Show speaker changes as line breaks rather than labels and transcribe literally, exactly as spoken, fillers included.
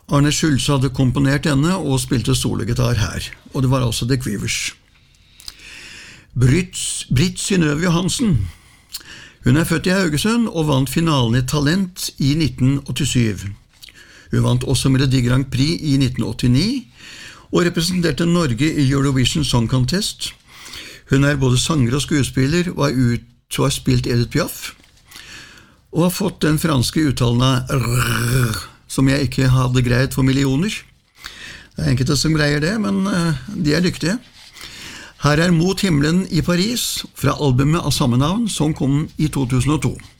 Arne Schulze hadde komponert denne og spilte sologitar her, og det var altså The Quivers. Britt, Britt Synnøve Johansen. Hun er født i Haugesund og vant finalen i Talent i nitten åttisyv. Hun vant også Melodi Grand Prix i nitten åttini, og representerte Norge i Eurovision Song Contest. Hun er både sanger og skuespiller, og er ut, og har spilt Edith Piaf, og har fått den franske uttalen av rrr, som jeg ikke hadde greid for millioner. Det er enkelte som greier det, men de er dyktige. Her er Mot himmelen i Paris, fra albumet av samme navn, som kom i to tusen og to.